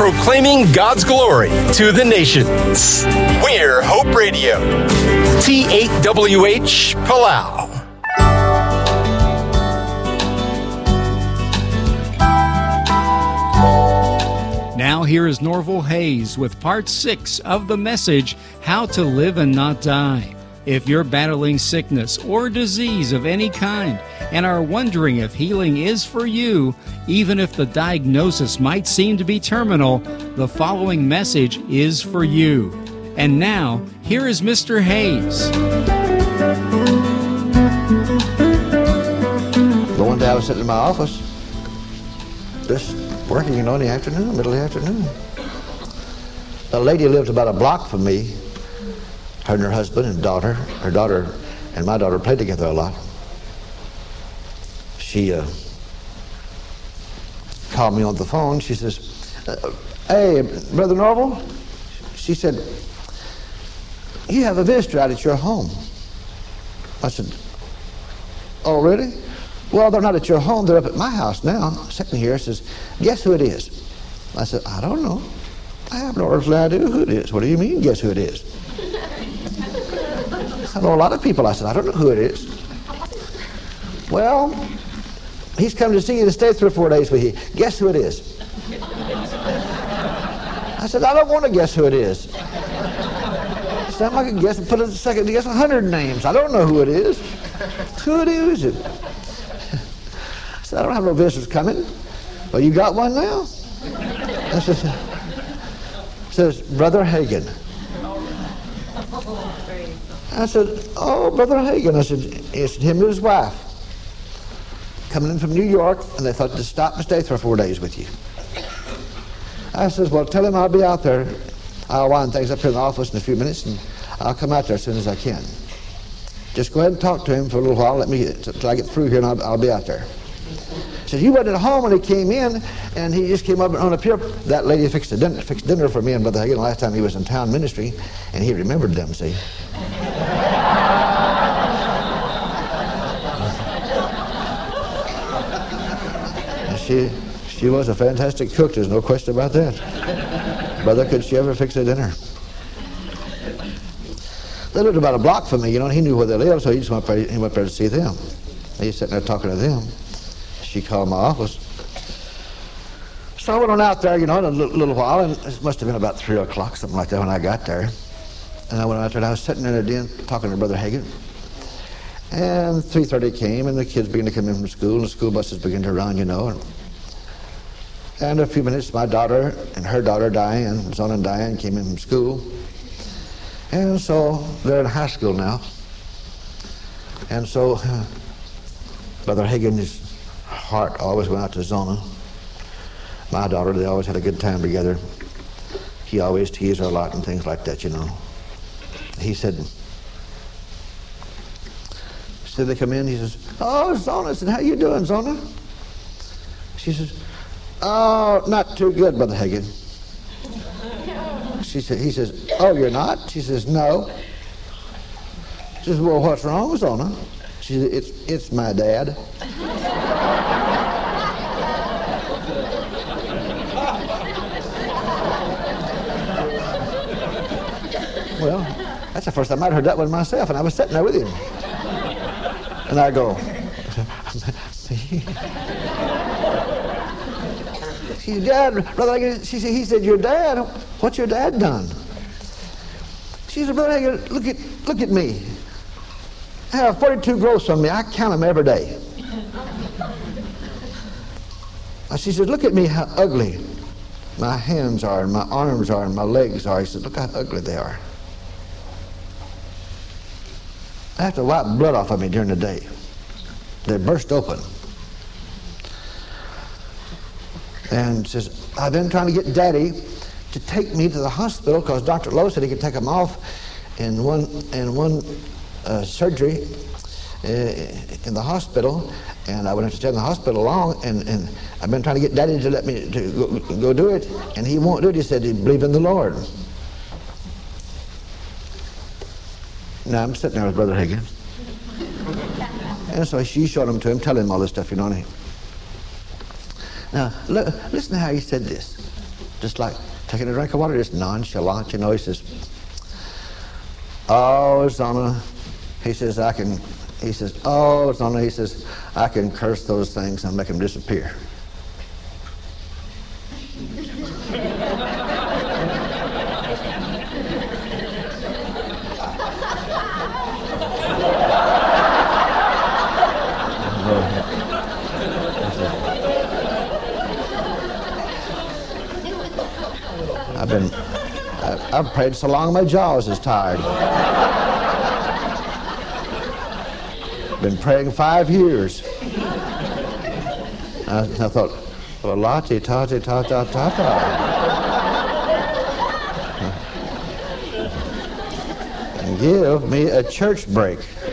proclaiming God's glory to the nations. We're Hope Radio. T8WH Palau. Now here is Norval Hayes with part 6 of the message, How to Live and Not Die. If you're battling sickness or disease of any kind and are wondering if healing is for you, even if the diagnosis might seem to be terminal, the following message is for you. And now, here is Mr. Hayes. One day I was sitting in my office, just working, in the afternoon, middle of the afternoon. A lady lived about a block from me. Her and her husband and daughter, her daughter and my daughter played together a lot. She called me on the phone. She says, "Hey, Brother Norval," she said, "you have a visitor out at your home." I said, "Oh, really?" "Well, they're not at your home. They're up at my house now, sitting here." Says, "Guess who it is?" I said, "I don't know. I have no earthly idea who it is." "What do you mean, guess who it is?" "I know a lot of people." I said, "I don't know who it is." "Well, he's come to see you to stay 3 or 4 days with you. Guess who it is?" I said, "I don't want to guess who it is." I said, "I can guess and put a second to guess 100 names. I don't know who it is." "Who it is?" I said, "I don't have no visitors coming." "Well, you got one now?" I says, "Brother Hagin." I said, "Oh, Brother Hagin." I said, "It's him and his wife coming in from New York, and they thought to stop and stay 3 or 4 days with you." I says, "Well, tell him I'll be out there. I'll wind things up here in the office in a few minutes, and I'll come out there as soon as I can. Just go ahead and talk to him for a little while. Let me till I get through here, and I'll be out there." He said, "You wasn't at home when he came in, and he just came up and on up here. That lady fixed dinner for me and Brother Hagin last time he was in town ministry, and he remembered them, see." She was a fantastic cook, there's no question about that. Brother, could she ever fix a dinner? They lived about a block from me, and he knew where they lived, so he just went up there to see them. He was sitting there talking to them. She called my office. So I went on out there, in a little while, and it must have been about 3 o'clock, something like that, when I got there. And I went out there, and I was sitting in a den talking to Brother Hagin. And 3:30 came, and the kids began to come in from school, and the school buses began to run, And in a few minutes, my daughter and her daughter, Diane, Zona and Diane, came in from school. And so they're in high school now. And so Brother Hagin's heart always went out to Zona. My daughter, they always had a good time together. He always teased her a lot and things like that, He said, they come in, he says, "Oh, Zona." I said, "How you doing, Zona?" She says, "Oh, not too good, Brother Hagin." He says, "Oh, you're not?" She says, "No." She says, "Well, what's wrong, Zona?" She says, It's my dad." Well, that's the first time I'd heard that one myself, and I was sitting there with him. And I go, She said, "Dad," Brother Hagin, he said, "Your dad, what's your dad done?" She said, "Brother Hagin, look at me. I have 42 growths on me. I count them every day." She said, "Look at me, how ugly my hands are, and my arms are, and my legs are." He said, "Look how ugly they are. I have to wipe blood off of me during the day. They burst open." And says, "I've been trying to get Daddy to take me to the hospital because Dr. Lowe said he could take them off in one surgery in the hospital, and I wouldn't have to stay in the hospital long, and I've been trying to get Daddy to let me to go do it, and he won't do it. He said he believed in the Lord." Now I'm sitting there with Brother Hagin, and so she showed him to him, telling him all this stuff, Now, listen to how he said this. just like taking a drink of water, just nonchalant, you know. He says, "Oh, Zona," he says, "I can," he says, "Oh, Zona," he says, "I can curse those things and make them disappear." I've prayed so long my jaws is tired. Been praying 5 years. I thought, well, la-ti, ta-ti, ta-ta-ta-ta. Give me a church break.